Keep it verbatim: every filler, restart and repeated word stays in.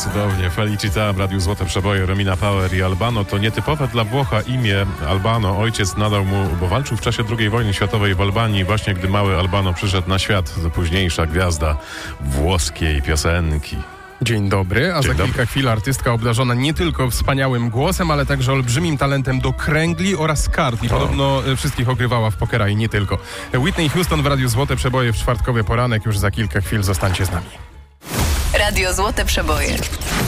cudownie. Felicita w Radiu Złote Przeboje, Romina Power i Albano. To nietypowe dla Włocha imię Albano. Ojciec nadał mu, bo walczył w czasie drugiej wojny światowej w Albanii, właśnie gdy mały Albano przyszedł na świat. To późniejsza gwiazda włoskiej piosenki. Dzień dobry, a Dzień za dobry. kilka chwil artystka obdarzona nie tylko wspaniałym głosem, ale także olbrzymim talentem do kręgli oraz kart. I podobno e, wszystkich ogrywała w pokera i nie tylko. Whitney Houston w Radiu Złote Przeboje w czwartkowy poranek. Już za kilka chwil zostańcie z nami. Radio Złote Przeboje.